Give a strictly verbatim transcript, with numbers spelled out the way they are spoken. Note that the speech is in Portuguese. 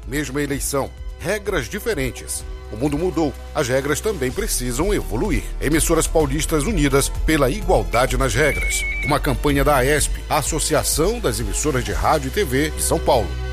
mesma eleição, regras diferentes. O mundo mudou, as regras também precisam evoluir. Emissoras paulistas unidas pela igualdade nas regras. Uma campanha da A E S P, a Associação das Emissoras de Rádio e T V de São Paulo.